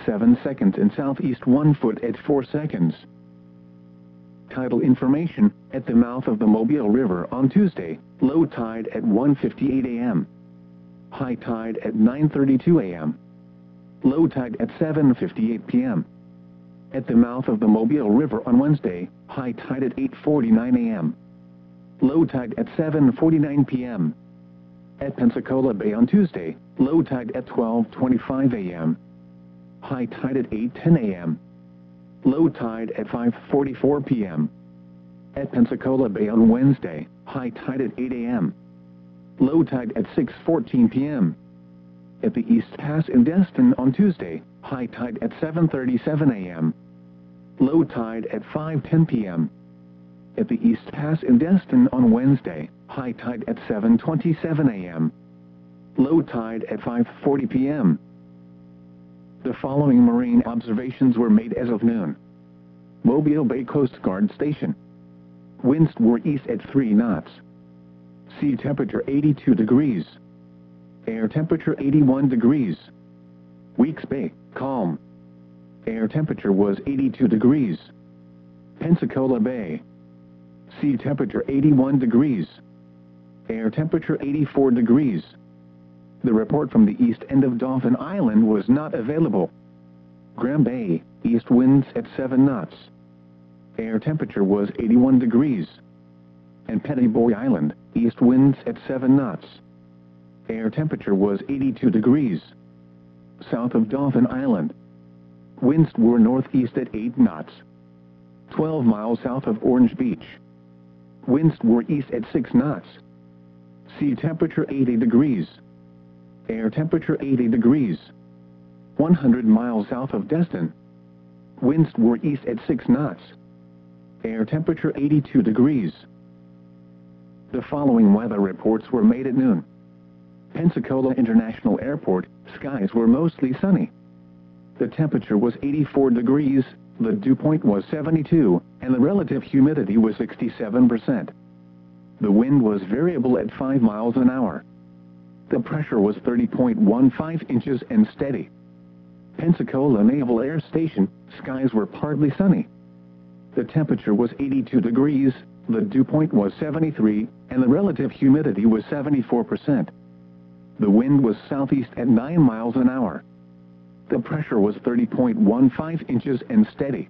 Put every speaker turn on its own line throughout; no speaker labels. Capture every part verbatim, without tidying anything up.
seven seconds and southeast one foot at four seconds. Tidal information, at the mouth of the Mobile River on Tuesday, low tide at one fifty-eight a m High tide at nine thirty-two a m Low tide at seven fifty-eight p m At the mouth of the Mobile River on Wednesday, high tide at eight forty-nine a m Low tide at seven forty-nine p m At Pensacola Bay on Tuesday, low tide at twelve twenty-five a m High tide at eight ten a m Low tide at five forty-four p m At Pensacola Bay on Wednesday, high tide at eight a m Low tide at six fourteen p m At the East Pass in Destin on Tuesday, high tide at seven thirty-seven a m Low tide at five ten p m At the East Pass in Destin on Wednesday, high tide at seven twenty-seven a m Low tide at five forty p m The following marine observations were made as of noon. Mobile Bay Coast Guard Station. Winds were east at three knots. Sea temperature eighty-two degrees. Air temperature eighty-one degrees. Weeks Bay, calm. Air temperature was eighty-two degrees. Pensacola Bay. Sea temperature eighty-one degrees. Air temperature eighty-four degrees. The report from the east end of Dauphin Island was not available. Graham Bay, east winds at seven knots. Air temperature was eighty-one degrees. And Petty Boy Island, east winds at seven knots. Air temperature was eighty-two degrees. South of Dauphin Island. Winds were northeast at eight knots. twelve miles south of Orange Beach. Winds were east at six knots. Sea temperature eighty degrees. Air temperature eighty degrees. one hundred miles south of Destin. Winds were east at six knots. Air temperature eighty-two degrees. The following weather reports were made at noon. Pensacola International Airport, skies were mostly sunny. The temperature was eighty-four degrees, the dew point was seventy-two, and the relative humidity was sixty-seven percent. The wind was variable at five miles an hour. The pressure was thirty point one five inches and steady. Pensacola Naval Air Station, skies were partly sunny. The temperature was eighty-two degrees, the dew point was seventy-three, and the relative humidity was seventy-four percent. The wind was southeast at nine miles an hour. The pressure was thirty point one five inches and steady.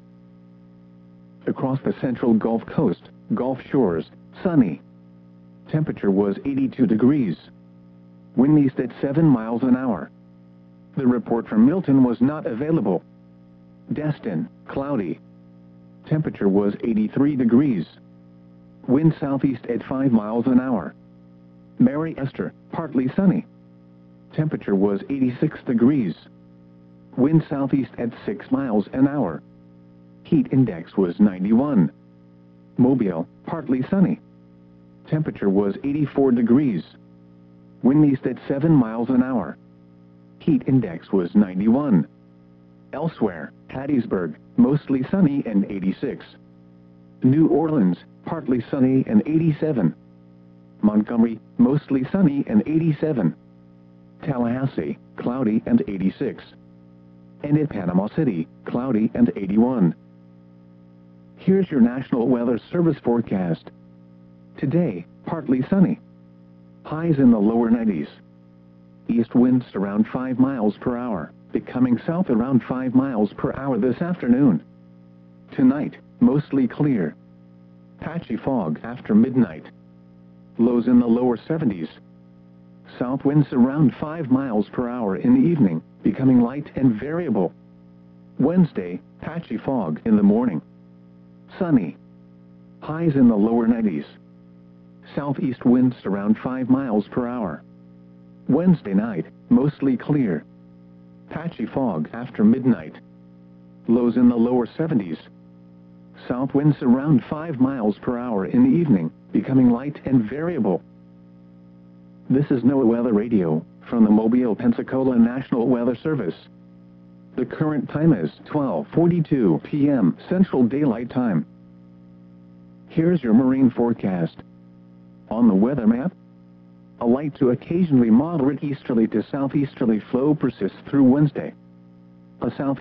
Across the central Gulf Coast, Gulf Shores, sunny. Temperature was eighty-two degrees. Wind east at seven miles an hour. The report from Milton was not available. Destin, cloudy. Temperature was eighty-three degrees. Wind southeast at five miles an hour. Mary Esther, partly sunny. Temperature was eighty-six degrees. Wind southeast at six miles an hour. Heat index was ninety-one. Mobile, partly sunny. Temperature was eighty-four degrees. Wind east at seven miles an hour. Heat index was ninety-one. Elsewhere, Hattiesburg, mostly sunny and eighty-six. New Orleans, partly sunny and eighty-seven. Montgomery, mostly sunny and eighty-seven. Tallahassee, cloudy and eighty-six. And in Panama City, cloudy and eighty-one. Here's your National Weather Service forecast. Today, partly sunny. Highs in the lower nineties. East winds around five miles per hour, becoming south around five miles per hour this afternoon. Tonight, mostly clear. Patchy fog after midnight. Lows in the lower seventies. South winds around five miles per hour in the evening, becoming light and variable. Wednesday, patchy fog in the morning. Sunny. Highs in the lower nineties. Southeast winds around five miles per hour. Wednesday night, mostly clear. Patchy fog after midnight. Lows in the lower seventies. South winds around five miles per hour in the evening, becoming light and variable. This is NOAA Weather Radio, from the Mobile, Pensacola National Weather Service. The current time is twelve forty-two p m Central Daylight Time. Here's your marine forecast. On the weather map, a light to occasionally moderate easterly to southeasterly flow persists through Wednesday. A southeast